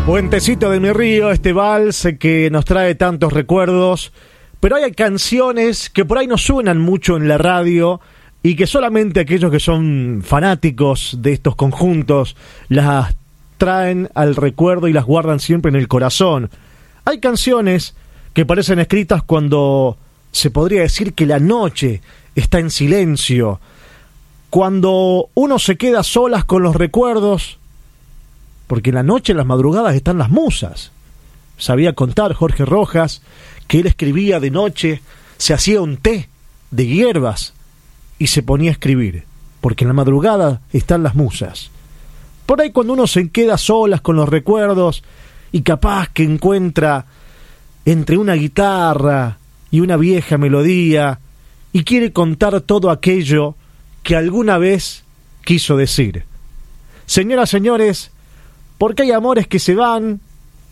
Puentecito de mi río, este vals que nos trae tantos recuerdos, pero hay canciones que por ahí no suenan mucho en la radio y que solamente aquellos que son fanáticos de estos conjuntos las traen al recuerdo y las guardan siempre en el corazón. Hay canciones que parecen escritas cuando se podría decir que la noche está en silencio, cuando uno se queda a solas con los recuerdos, porque en la noche, en las madrugadas, están las musas. Sabía contar Jorge Rojas que él escribía de noche, se hacía un té de hierbas y se ponía a escribir, porque en la madrugada están las musas. Por ahí cuando uno se queda a solas con los recuerdos y capaz que encuentra entre una guitarra y una vieja melodía y quiere contar todo aquello que alguna vez quiso decir. Señoras, señores, porque hay amores que se van,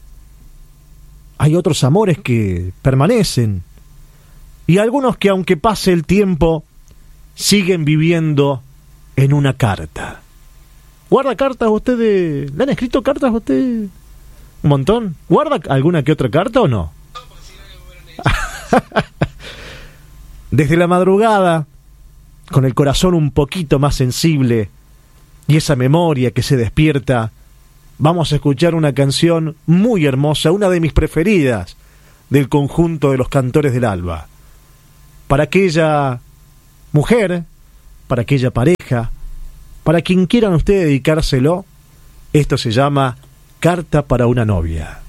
hay otros amores que permanecen, y algunos que aunque pase el tiempo, siguen viviendo en una carta. ¿Guarda cartas ustedes? ¿Le han escrito cartas a usted? ¿Un montón? ¿Guarda alguna que otra carta o no? Desde la madrugada, con el corazón un poquito más sensible, y esa memoria que se despierta, vamos a escuchar una canción muy hermosa, una de mis preferidas del conjunto de los Cantores del Alba. Para aquella mujer, para aquella pareja, para quien quieran ustedes dedicárselo, esto se llama Carta para una novia.